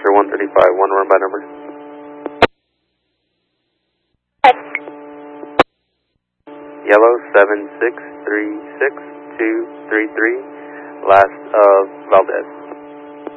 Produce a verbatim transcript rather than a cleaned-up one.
for one thirty-five, one run by number. Yellow seven six three six two three three, last of Valdez.